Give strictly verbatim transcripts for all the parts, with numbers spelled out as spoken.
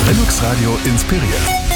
Linux Radio inspiriert.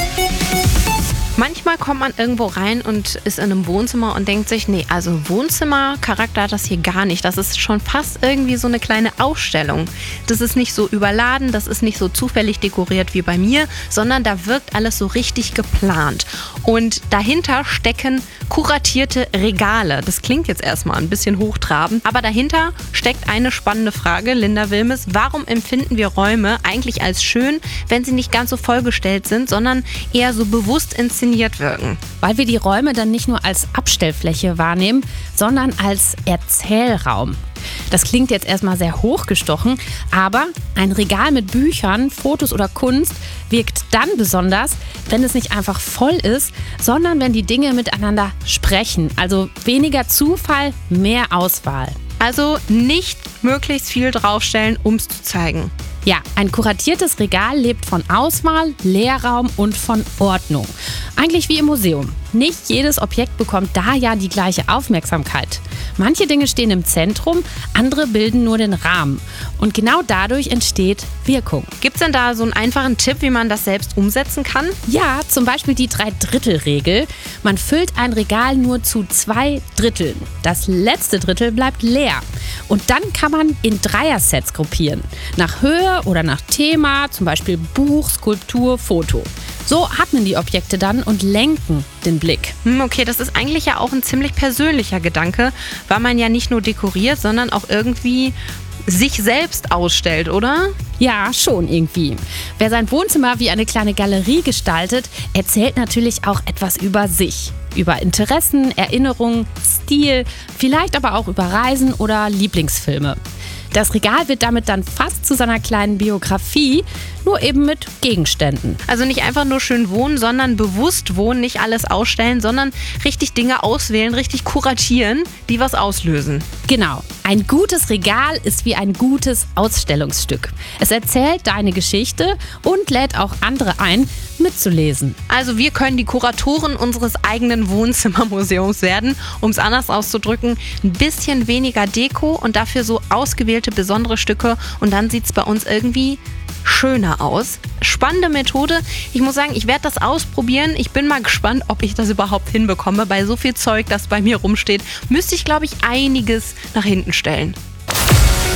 Manchmal kommt man irgendwo rein und ist in einem Wohnzimmer und denkt sich, nee, also Wohnzimmercharakter hat das hier gar nicht. Das ist schon fast irgendwie so eine kleine Ausstellung. Das ist nicht so überladen, das ist nicht so zufällig dekoriert wie bei mir, sondern da wirkt alles so richtig geplant. Und dahinter stecken kuratierte Regale. Das klingt jetzt erstmal ein bisschen hochtrabend, aber dahinter steckt eine spannende Frage, Linda Wilmes. Warum empfinden wir Räume eigentlich als schön, wenn sie nicht ganz so vollgestellt sind, sondern eher so bewusst inszeniert wirken? Weil wir die Räume dann nicht nur als Abstellfläche wahrnehmen, sondern als Erzählraum. Das klingt jetzt erstmal sehr hochgestochen, aber ein Regal mit Büchern, Fotos oder Kunst wirkt dann besonders, wenn es nicht einfach voll ist, sondern wenn die Dinge miteinander sprechen. Also weniger Zufall, mehr Auswahl. Also nicht möglichst viel draufstellen, um es zu zeigen. Ja, ein kuratiertes Regal lebt von Auswahl, Leerraum und von Ordnung. Eigentlich wie im Museum. Nicht jedes Objekt bekommt da ja die gleiche Aufmerksamkeit. Manche Dinge stehen im Zentrum, andere bilden nur den Rahmen. Und genau dadurch entsteht Wirkung. Gibt's denn da so einen einfachen Tipp, wie man das selbst umsetzen kann? Ja, zum Beispiel die Drei-Drittel-Regel. Man füllt ein Regal nur zu zwei Dritteln. Das letzte Drittel bleibt leer. Und dann kann man in Dreiersets gruppieren. Nach Höhe oder nach Thema, zum Beispiel Buch, Skulptur, Foto. So atmen die Objekte dann und lenken den Blick. Hm, okay, das ist eigentlich ja auch ein ziemlich persönlicher Gedanke, weil man ja nicht nur dekoriert, sondern auch irgendwie sich selbst ausstellt, oder? Ja, schon irgendwie. Wer sein Wohnzimmer wie eine kleine Galerie gestaltet, erzählt natürlich auch etwas über sich. Über Interessen, Erinnerungen, Stil, vielleicht aber auch über Reisen oder Lieblingsfilme. Das Regal wird damit dann fast zu seiner kleinen Biografie, nur eben mit Gegenständen. Also nicht einfach nur schön wohnen, sondern bewusst wohnen, nicht alles ausstellen, sondern richtig Dinge auswählen, richtig kuratieren, die was auslösen. Genau. Ein gutes Regal ist wie ein gutes Ausstellungsstück. Es erzählt deine Geschichte und lädt auch andere ein, mitzulesen. Also wir können die Kuratoren unseres eigenen Wohnzimmermuseums werden, um es anders auszudrücken. Ein bisschen weniger Deko und dafür so ausgewählte besondere Stücke und dann sieht es bei uns irgendwie schöner aus. Spannende Methode. Ich muss sagen, ich werde das ausprobieren. Ich bin mal gespannt, ob ich das überhaupt hinbekomme. Bei so viel Zeug, das bei mir rumsteht, müsste ich, glaube ich, einiges nach hinten stellen.